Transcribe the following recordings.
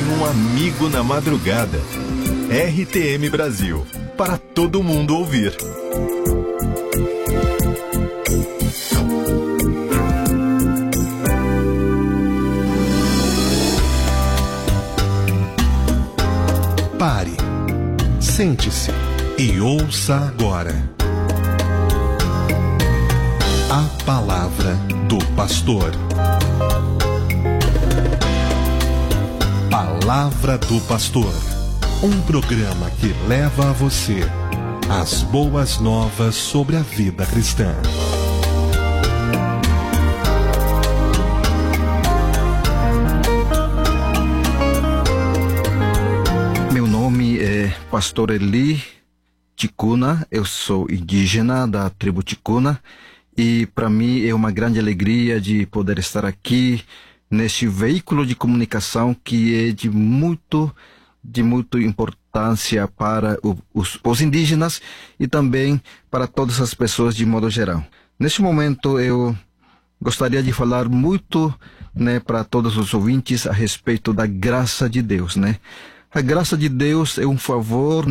tem um amigo na madrugada. RTM Brasil, para todo mundo ouvir. Pare, sente-se e ouça agora a palavra do pastor. Palavra do Pastor, um programa que leva a você as boas novas sobre a vida cristã. Meu nome é Pastor Eli Ticuna, eu sou indígena da tribo Ticuna e para mim é uma grande alegria de poder estar aqui neste veículo de comunicação que é de muito importância para os indígenas e também para todas as pessoas de modo geral. Neste momento eu gostaria de falar muito, para todos os ouvintes a respeito da graça de Deus, A graça de Deus é um favor,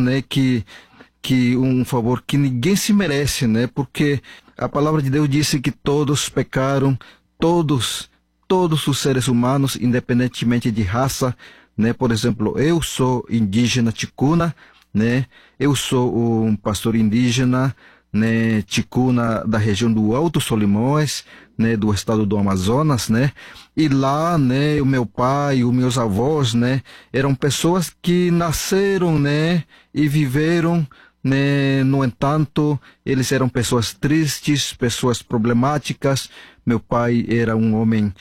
um favor que ninguém se merece, Porque a palavra de Deus disse que todos pecaram, todos os seres humanos, independentemente de raça, Por exemplo, eu sou indígena ticuna, Eu sou um pastor indígena, ticuna da região do Alto Solimões, do estado do Amazonas, E lá, o meu pai e os meus avós, eram pessoas que nasceram, e viveram. No entanto, eles eram pessoas tristes, pessoas problemáticas. Meu pai era um homem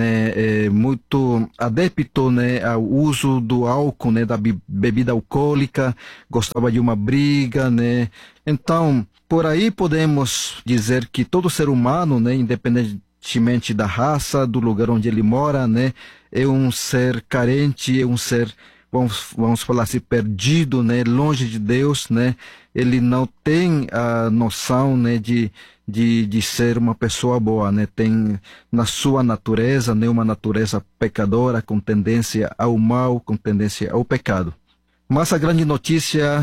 muito adepto ao uso do álcool, da bebida alcoólica, gostava de uma briga, Então, por aí podemos dizer que todo ser humano, independentemente da raça, do lugar onde ele mora, é um ser carente, é um ser, vamos falar assim, perdido, longe de Deus, Ele não tem a noção, de ser uma pessoa boa, Tem na sua natureza, uma natureza pecadora, com tendência ao mal, com tendência ao pecado. Mas a grande notícia,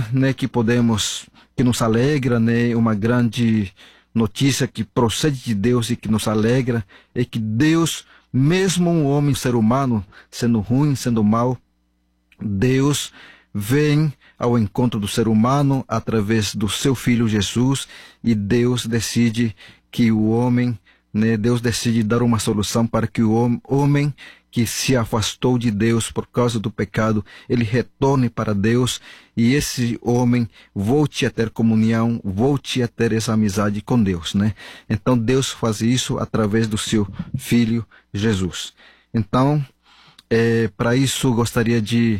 que nos alegra, uma grande notícia que procede de Deus e que nos alegra, é que Deus, mesmo um homem, ser humano, sendo ruim, sendo mau, Deus vem ao encontro do ser humano através do seu Filho Jesus, e Deus decide que o homem, Deus decide dar uma solução para que o homem que se afastou de Deus por causa do pecado, ele retorne para Deus e esse homem volte a ter comunhão, volte a ter essa amizade com Deus, Então Deus faz isso através do seu Filho Jesus. Então, para isso gostaria de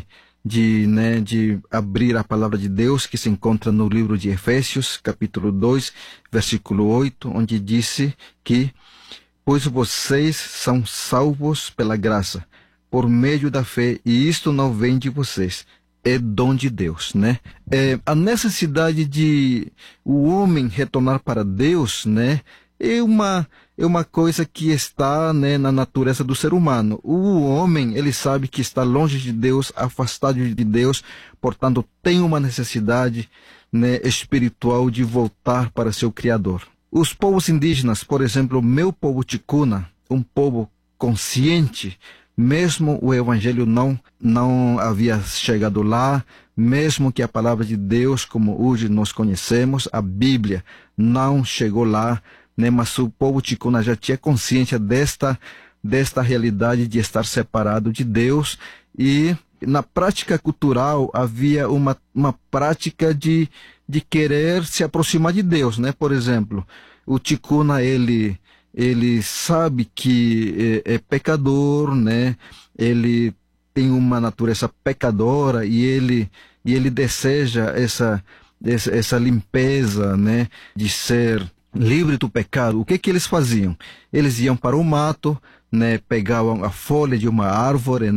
abrir a palavra de Deus que se encontra no livro de Efésios, capítulo 2, versículo 8, onde disse que: pois vocês são salvos pela graça, por meio da fé, e isto não vem de vocês, é dom de Deus, A necessidade de o homem retornar para Deus, é uma coisa que está, na natureza do ser humano. O homem, ele sabe que está longe de Deus, afastado de Deus, portanto tem uma necessidade, espiritual de voltar para seu Criador. Os povos indígenas, por exemplo, meu povo ticuna, um povo consciente, mesmo o evangelho não havia chegado lá, mesmo que a palavra de Deus, como hoje nós conhecemos, a Bíblia, não chegou lá, mas o povo ticuna já tinha consciência desta realidade de estar separado de Deus, e na prática cultural havia uma prática de querer se aproximar de Deus, Por exemplo, o ticuna, ele sabe que é pecador, Ele tem uma natureza pecadora e ele deseja essa limpeza, de ser livre do pecado. O que eles faziam? Eles iam para o mato, pegavam a folha de uma árvore,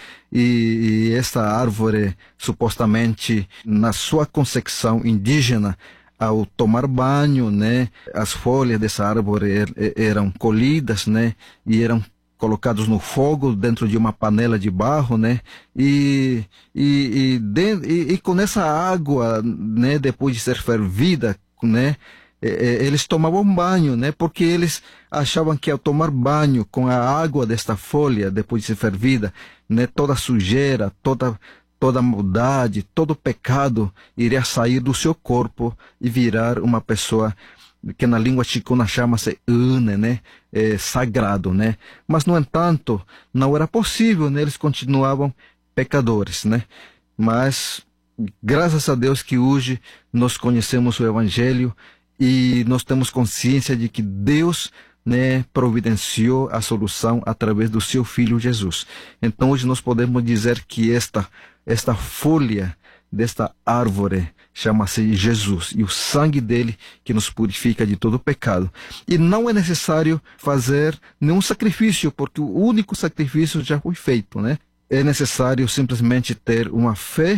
e essa árvore, supostamente, na sua concepção indígena, ao tomar banho, as folhas dessa árvore eram colhidas, e eram colocados no fogo dentro de uma panela de barro, né? E com essa água, né, depois de ser fervida, né, eles tomavam banho, né? Porque eles achavam que ao tomar banho com a água desta folha, depois de ser fervida, né, toda a sujeira, toda a maldade, todo o pecado iria sair do seu corpo e virar uma pessoa que na língua chicana chama-se ane, né? Sagrado, né? Mas, no entanto, não era possível, né? Eles continuavam pecadores, né? Mas, graças a Deus que hoje nós conhecemos o Evangelho e nós temos consciência de que Deus, né, providenciou a solução através do seu Filho Jesus. Então, hoje nós podemos dizer que esta folha desta árvore chama-se Jesus, e o sangue dele que nos purifica de todo pecado. E não é necessário fazer nenhum sacrifício, porque o único sacrifício já foi feito, né? É necessário simplesmente ter uma fé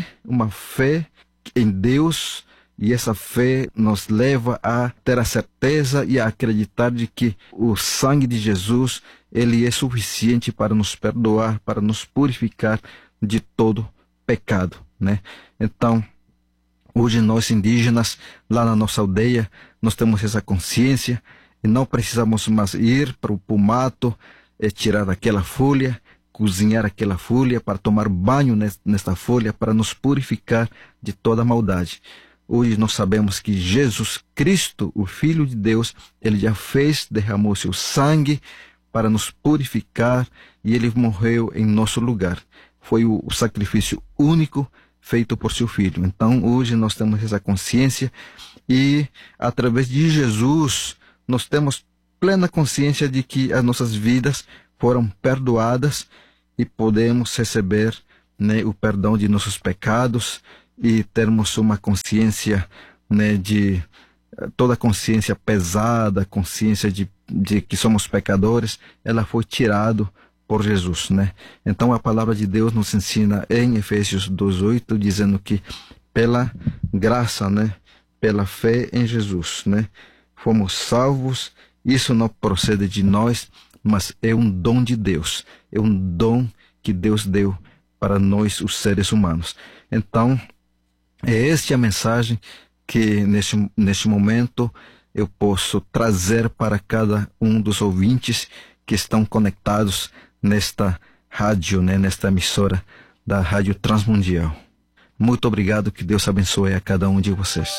em Deus, e essa fé nos leva a ter a certeza e a acreditar de que o sangue de Jesus, ele é suficiente para nos perdoar, para nos purificar de todo pecado, né? Então, hoje nós indígenas, lá na nossa aldeia, nós temos essa consciência e não precisamos mais ir para o mato, tirar aquela folha, cozinhar aquela folha, para tomar banho nesta folha, para nos purificar de toda maldade. Hoje nós sabemos que Jesus Cristo, o Filho de Deus, ele já derramou seu sangue para nos purificar, e ele morreu em nosso lugar. Foi o sacrifício único feito por seu Filho. Então, hoje nós temos essa consciência, e através de Jesus nós temos plena consciência de que as nossas vidas foram perdoadas e podemos receber, né, o perdão de nossos pecados, e termos uma consciência, né, de toda a consciência pesada, consciência de que somos pecadores, ela foi tirada por Jesus, né? Então a palavra de Deus nos ensina em Efésios 2:8, dizendo que pela graça, né, pela fé em Jesus, né, fomos salvos. Isso não procede de nós, mas é um dom de Deus, é um dom que Deus deu para nós, os seres humanos. Então, é esta a mensagem que neste momento eu posso trazer para cada um dos ouvintes que estão conectados nesta rádio, né, nesta emissora da Rádio Transmundial. Muito obrigado, que Deus abençoe a cada um de vocês.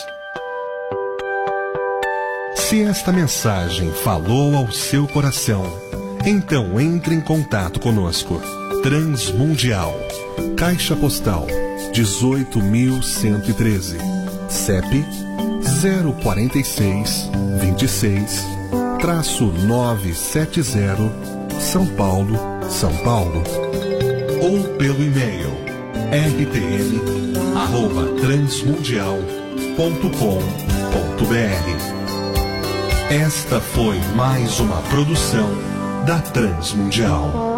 Se esta mensagem falou ao seu coração, então entre em contato conosco. Transmundial, Caixa Postal 18.113, CEP 046 26-970, São Paulo, São Paulo. Ou pelo e-mail rtm@transmundial.com.br. Esta foi mais uma produção da Transmundial.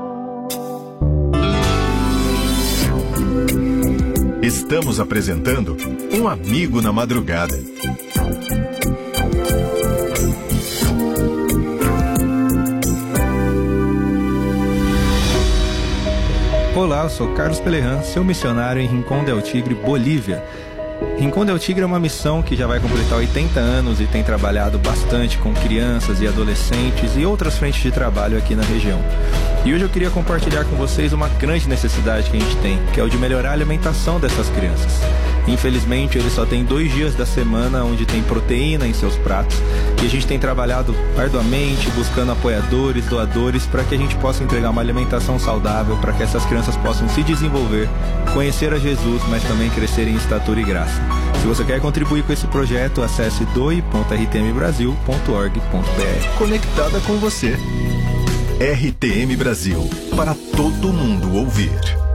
Estamos apresentando Um Amigo na Madrugada. Olá, eu sou Carlos Pelerran, seu missionário em Rincón del Tigre, Bolívia. Rincón del Tigre é uma missão que já vai completar 80 anos e tem trabalhado bastante com crianças e adolescentes e outras frentes de trabalho aqui na região. E hoje eu queria compartilhar com vocês uma grande necessidade que a gente tem, que é o de melhorar a alimentação dessas crianças. Infelizmente, eles só têm 2 dias da semana onde tem proteína em seus pratos, e a gente tem trabalhado arduamente, buscando apoiadores, doadores, para que a gente possa entregar uma alimentação saudável, para que essas crianças possam se desenvolver, conhecer a Jesus, mas também crescer em estatura e graça. Se você quer contribuir com esse projeto, acesse doe.rtmbrasil.org.br. Conectada com você. RTM Brasil, para todo mundo ouvir.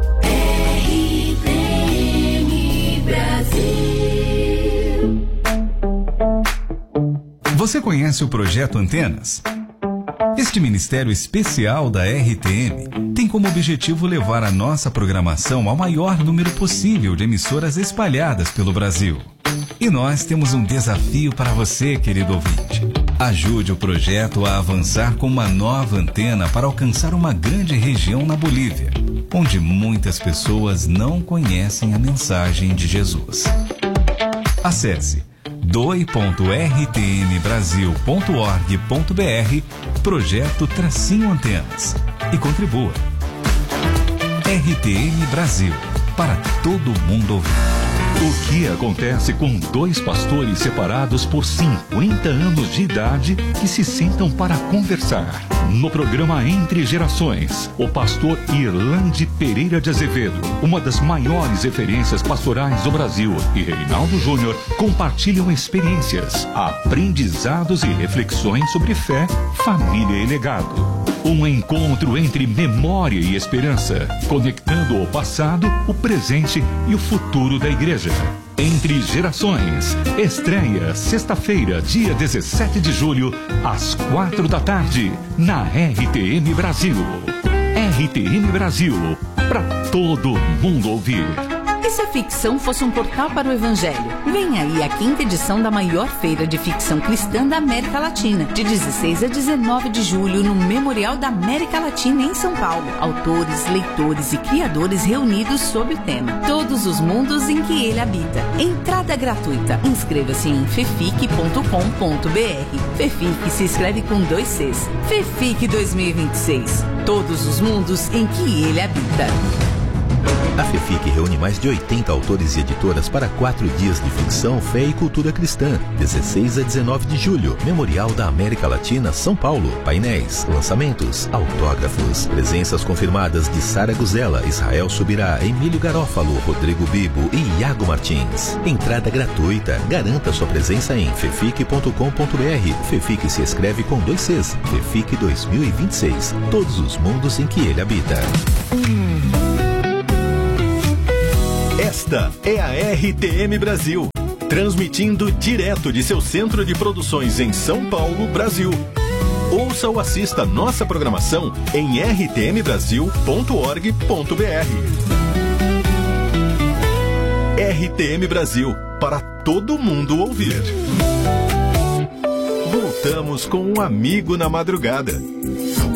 RTM Brasil. Você conhece o Projeto Antenas? Este ministério especial da RTM tem como objetivo levar a nossa programação ao maior número possível de emissoras espalhadas pelo Brasil. E nós temos um desafio para você, querido ouvinte. Ajude o projeto a avançar com uma nova antena para alcançar uma grande região na Bolívia, onde muitas pessoas não conhecem a mensagem de Jesus. Acesse doe.rtmbrasil.org.br projeto-antenas e contribua. RTM Brasil, para todo mundo ouvir. O que acontece com dois pastores separados por 50 anos de idade que se sentam para conversar? No programa Entre Gerações, o pastor Irlande Pereira de Azevedo, uma das maiores referências pastorais do Brasil, e Reinaldo Júnior compartilham experiências, aprendizados e reflexões sobre fé, família e legado. Um encontro entre memória e esperança, conectando o passado, o presente e o futuro da igreja. Entre Gerações, estreia sexta-feira, dia 17 de julho, às 4h, na RTM Brasil. RTM Brasil, para todo mundo ouvir. E se a ficção fosse um portal para o Evangelho? Vem aí a 5ª edição da maior feira de ficção cristã da América Latina, de 16 a 19 de julho, no Memorial da América Latina, em São Paulo. Autores, leitores e criadores reunidos sob o tema Todos os Mundos em que Ele Habita. Entrada gratuita. Inscreva-se em fefic.com.br. Fefic se escreve com 2 Cs. Fefic 2026. Todos os mundos em que Ele habita. A FEFIC reúne mais de 80 autores e editoras para 4 dias de ficção, fé e cultura cristã. 16 a 19 de julho, Memorial da América Latina, São Paulo. Painéis, lançamentos, autógrafos, presenças confirmadas de Sara Guzella, Israel Subirá, Emílio Garófalo, Rodrigo Bibo e Iago Martins. Entrada gratuita. Garanta sua presença em fefic.com.br. FEFIC se escreve com 2 Cs. FEFIC 2026. Todos os mundos em que ele habita. Esta é a RTM Brasil, transmitindo direto de seu centro de produções em São Paulo, Brasil. Ouça ou assista nossa programação em rtmbrasil.org.br. RTM Brasil, para todo mundo ouvir. Voltamos com um amigo na madrugada.